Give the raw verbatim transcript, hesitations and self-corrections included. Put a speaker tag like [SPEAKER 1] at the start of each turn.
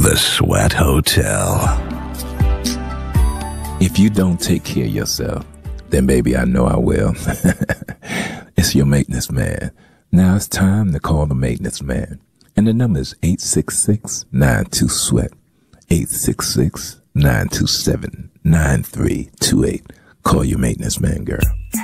[SPEAKER 1] The Sweat Hotel.
[SPEAKER 2] If you don't take care of yourself, then baby, I know I will. It's your maintenance man. Now it's time to call the maintenance man. And the number is eight six six, nine two, sweat. eight six six, nine two seven, nine three two eight. Call your maintenance man, girl.